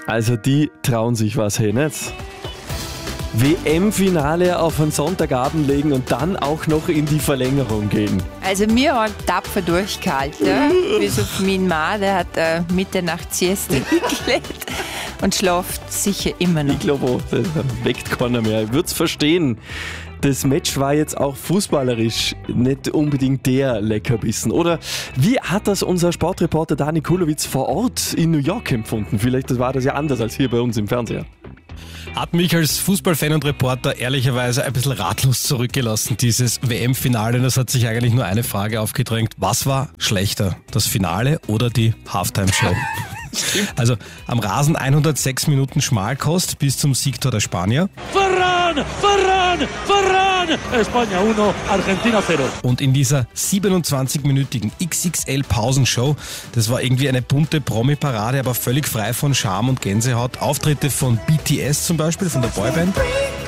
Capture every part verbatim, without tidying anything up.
Also die trauen sich was, hey, nicht? W M-Finale auf einen Sonntagabend legen und dann auch noch in die Verlängerung gehen. Also mir hat tapfer durchgehalten, ja? Bis auf meinen Mann, der hat äh, Mitternachts-Sieste gelegt und schlaft sicher immer noch. Ich glaube auch, das weckt keiner mehr. Ich würde es verstehen. Das Match war jetzt auch fußballerisch nicht unbedingt der Leckerbissen. Oder wie hat das unser Sportreporter Dani Kulowitz vor Ort in New York empfunden? Vielleicht war das ja anders als hier bei uns im Fernseher. Hat mich als Fußballfan und Reporter ehrlicherweise ein bisschen ratlos zurückgelassen, dieses W M-Finale. Das hat sich eigentlich nur eine Frage aufgedrängt. Was war schlechter, das Finale oder die Halftime-Show? Also am Rasen hundertsechs Minuten Schmalkost bis zum Siegtor der Spanier. Ferran, Ferran, Ferran! España uno, Argentina cero. Und in dieser siebenundzwanzig-minütigen X X L-Pausenshow, das war irgendwie eine bunte Promi-Parade, aber völlig frei von Charme und Gänsehaut. Auftritte von B T S zum Beispiel, von der Boyband.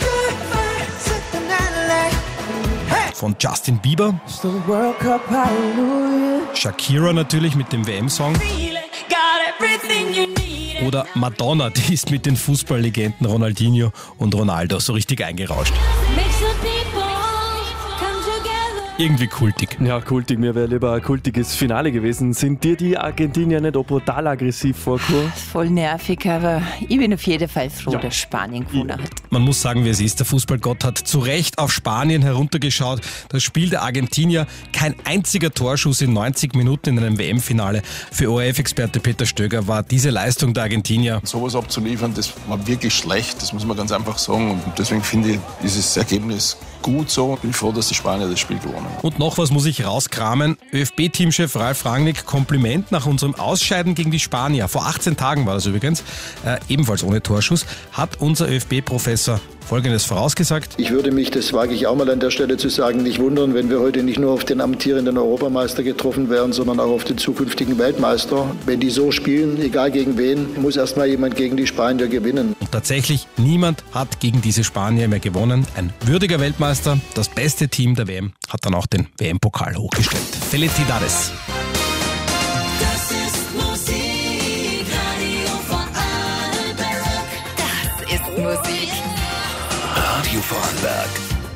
Von Justin Bieber. Shakira natürlich mit dem W M-Song. Oder Madonna, die ist mit den Fußballlegenden Ronaldinho und Ronaldo so richtig eingerauscht. Irgendwie kultig. Ja, kultig. Mir wäre lieber ein kultiges Finale gewesen. Sind dir die Argentinier nicht auch brutal aggressiv vorgekommen? Voll nervig, aber ich bin auf jeden Fall froh, Ja. dass Spanien gewonnen hat. Man muss sagen, wie es ist. Der Fußballgott hat zu Recht auf Spanien heruntergeschaut. Das Spiel der Argentinier, kein einziger Torschuss in neunzig Minuten in einem W M-Finale. Für O R F-Experte Peter Stöger war diese Leistung der Argentinier. Sowas abzuliefern, das war wirklich schlecht, das muss man ganz einfach sagen. Und deswegen finde ich dieses Ergebnis gut so. Ich bin froh, dass die Spanier das Spiel gewonnen haben. Und noch was muss ich rauskramen. ÖFB-Teamchef Ralf Rangnick, Kompliment nach unserem Ausscheiden gegen die Spanier. Vor achtzehn Tagen war das übrigens, äh, ebenfalls ohne Torschuss, hat unser ÖFB-Professor Folgendes vorausgesagt. Ich würde mich, das wage ich auch mal an der Stelle zu sagen, nicht wundern, wenn wir heute nicht nur auf den amtierenden Europameister getroffen wären, sondern auch auf den zukünftigen Weltmeister. Wenn die so spielen, egal gegen wen, muss erstmal jemand gegen die Spanier gewinnen. Und tatsächlich, niemand hat gegen diese Spanier mehr gewonnen. Ein würdiger Weltmeister, das beste Team der W M, hat dann auch den W M-Pokal hochgestellt. Felicidades. Das ist Musik, Radio Vorarlberg. Das ist Musik. Radio Vorarlberg.